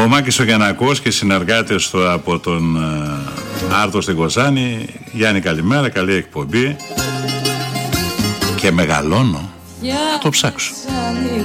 Ο Μάκης ο Γιαννακός και συνεργάτες του από τον Άρτο στην Κοζάνη. Γιάννη, καλημέρα, καλή εκπομπή. Και μεγαλώνω, θα το ψάξω.